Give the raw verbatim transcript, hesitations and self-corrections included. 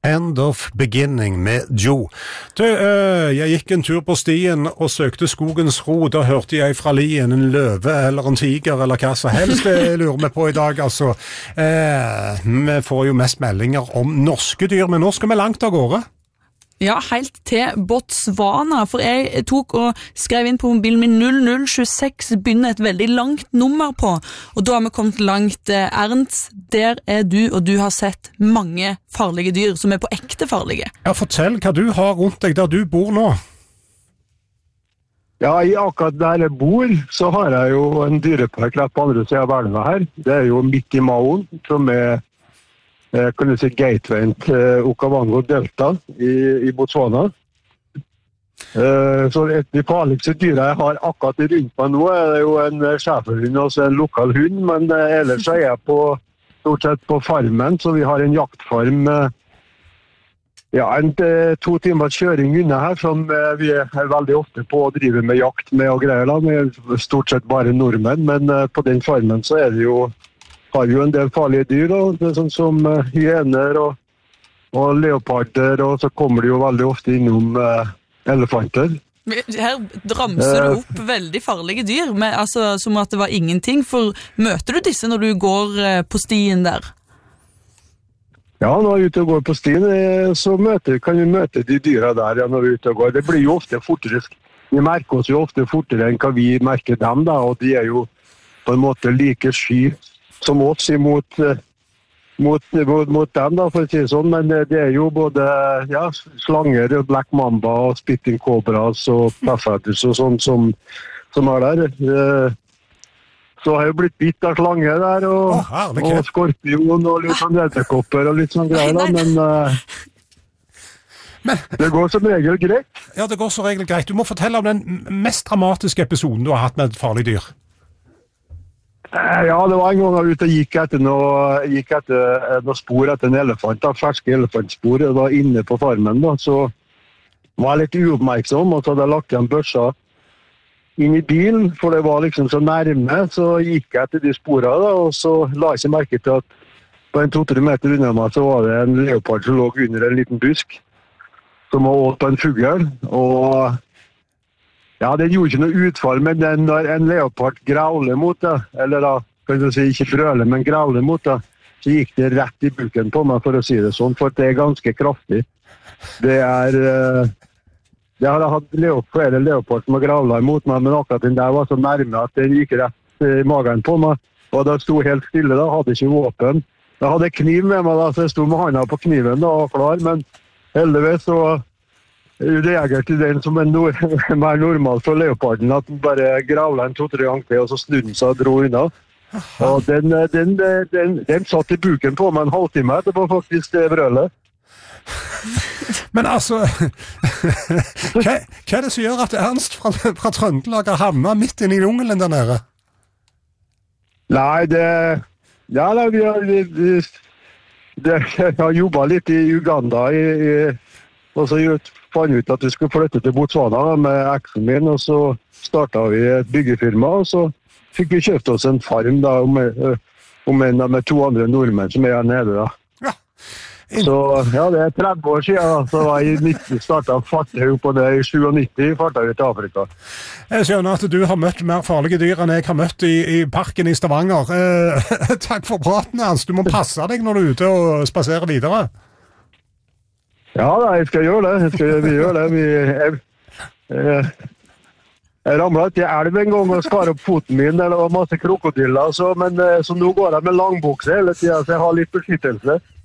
End of Beginning med Joe. Du, øh, jeg gikk en tur på stien og søkte skogens ro. Da hørte jeg fra lien en løve eller en tiger eller hva som helst. Jeg lurer meg på i dag, altså. Eh, vi får jo mest meldinger om norske dyr, men nå skal vi langt av gårde. Ja, helt til Botswana, for jeg tok og skrev inn på mobilen min null null to seks, begynner et veldig langt nummer på, og da har vi kommet langt. Ernst, der er du, og du har sett mange farlige dyr som er på ekte farlige. Ja, fortell hva du har rundt deg der du bor nå. Ja, i akkurat der jeg bor, så har jeg jo en dyrepark rett på andre siden av verden her. Det er jo midt i Maon, som er kan du si gatewayen til Okavango Delta i, i Botswana. Uh, så et de farligste dyra jeg har akkurat rundt meg nå er det jo en schæferhund, altså en lokal hund, men uh, ellers er jeg på, stort sett på farmen, så vi har en jaktfarm uh, ja, en uh, to timers kjøring unna her, som uh, vi er veldig ofte på å drive med jakt med og greier da, med stort sett bare nordmenn, men uh, på den farmen så er det jo har jo en del farlige dyr, da, det er sånn som uh, hyener og, og leoparder, og så kommer de jo veldig ofte innom uh, elefanter. Her dramser du opp veldig farlige dyr, med, altså, som at det var ingenting, for møter du disse når du går uh, på stien der? Ja, når vi er ute og går på stien, så møter, kan vi møte de dyra der ja, når vi er ute og går. Det blir jo ofte fortere, vi merker oss jo ofte fortere enn hva vi merker dem, da, og de er jo på en måte like sky som oss imot mot, mot, mot dem, da, for å si det sånn, men det er jo både ja, slanger, black mamba og spitting cobras og plaffetters og sånn som, som er der. Så har jeg jo blitt bitt av slange der, og, oh, og skorpion og litt sånn edderkopper og litt sånn greier, da, men, men det går som regel greit. Ja, det går som regel greit. Du må fortelle om den mest dramatiske episoden du har hatt med et farlig dyr. Ja, det var en gang jeg ute og gikk etter noe, gikk etter noe spor etter en elefant, da, ferske elefantspor. Jeg var inne på farmen, da, så var jeg litt uoppmerksom, og så hadde jeg lagt igjen børsa inn i bilen, for det var liksom så nærme, så gikk jeg etter de sporene, da, og så la jeg ikke merke til at på en to-tre meter unna meg, så var det en leopard som lå under en liten busk, som var åt på en fugl, og ja, det gjorde ikke noe utfall, men den, når en leopard grauler mot det, eller da, kan du si, ikke brøler, men grauler mot det, så gikk det rett i buken på meg, for å si det sånn, for det er ganske kraftig. Det er, det har jeg hatt leop, flere leopard som har graulet mot meg, men akkurat den der var så nærme at den gikk rett i magen på meg, og det sto helt stille da, hadde ikke våpen. Jeg hadde kniv med meg da, så jeg sto med hånda på kniven da, og klar, men heldigvis så reagerte den som en nord, mer normal for leoparden, at den bare gravla en to-tre ganger til, og så snudde den seg og dro unna. Og den, den, den, den, den satt i buken på meg en halvtime, det var faktisk det brølet. Men altså, hva, hva er det som gjør at Ernst fra, fra Trøndelag har havnet midt inne i jungelen der nede? Nei, det... Ja, da, vi har, vi, vi, det, jeg har jobbet litt i Uganda, i, i, og så fant ut at vi skulle flytte til Botswana da, med eksen min, og så startet vi et byggefirma, og så fikk vi kjøpt oss en farm da, om, om en med to andre nordmenn som er her nede da. Ja. Så ja, det er tretti år siden da, så var jeg i nitten startet fartøy på det, i syttini fartøy til Afrika. Jeg skjønner at du har møtt mer farlige dyr enn jeg har møtt i, i parken i Stavanger. Eh, takk for praten, Ernst. Du må passe deg når du er ute og spaserer videre. Ja da, jeg skal gjøre det. Jeg skal vi gjøre det. Vi, jeg, jeg, jeg ramlet til elv en gang og skar opp foten min, det var masse krokodiller, så, men så nå går jeg med langbukse hele tiden, så jeg har litt beskyttelse.